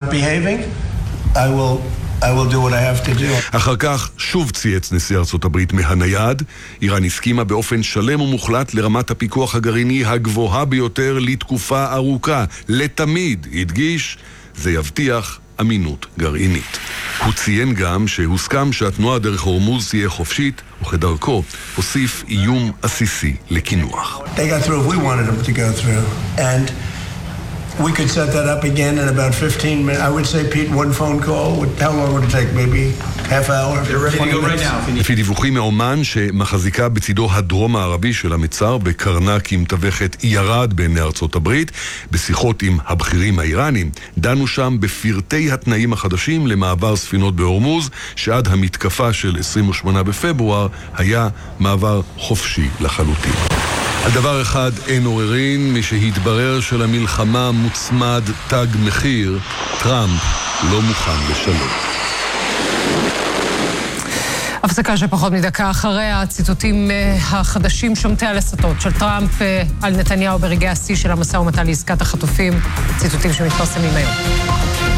not behaving, I will do what I have to do. אחר כך שוב צייץ נשיא ארצות הברית מהנייד. איראן הסכימה באופן שלם ומוחלט לרמת הפיקוח הגרעיני הגבוהה ביותר לתקופה ארוכה. לתמיד, הדגיש, זה יבטיח אמינות גרעינית. הוא ציין גם שהוסכם שהתנועה דרך הורמוז תהיה חופשית, וכדרכו הוסיף איום עסיסי לכינוח. They got through if we wanted them to go through. And we could set that up again in about 15 minutes. I would say, Pete, one phone call. How long would it take? Maybe half hour? They're ready to go right now. לפי דיווחים מאומן שמחזיקה בצידו הדרום הערבי של המצר, בקרנק עם טווחת ירד בין ארצות הברית, בשיחות עם הבכירים האיראנים, דנו שם בפרטי התנאים החדשים למעבר ספינות בהורמוז, שעד המתקפה של 28 בפברואר היה מעבר חופשי לחלוטין. על דבר אחד אין עוררין, משהתברר שלמלחמה מוצמד תג מחיר, טראמפ לא מוכן לשלום. הפסקה שפחות מדקה אחרי הציטוטים החדשים שומטי הלסתות של טראמפ על נתניהו ברגעי השיא של המשא ומתן לעסקת החטופים, ציטוטים שמתפרסמים היום.